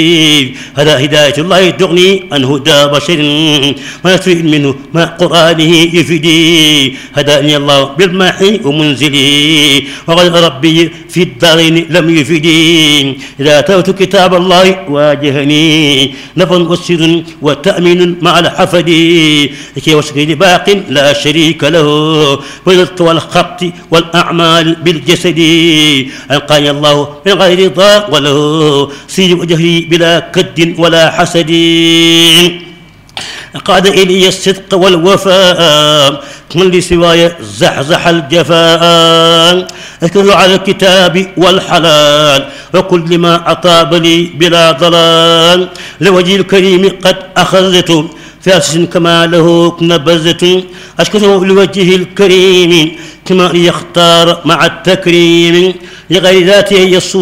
هذا هداية الله تغني عن هدى بشر ما يستفيد منه مع قرآنه يفيدي. هداني الله بالماحي ومنزلي وغير ربي في الدارين لم يفيدي. إذا تركت كتاب الله واجهني نفع وسر وتأمين مع الحفد لكي وشكر باق لا شريك له بالرزق والخبط والأعمال بالجسد. ألقاني الله من غير ضاء وله سير وجهي بلا كد ولا حسد. قاد إلي الصدق والوفاء من لسواي زحزح الجفاء. أشكر على الكتاب والحلال وكل ما أطاب لي بلا ضلال. لوجه الكريم قد أخذت فاسس كما له نبذت. أشكره لوجه الكريم كما يختار مع التكريم لغير ذاته يصور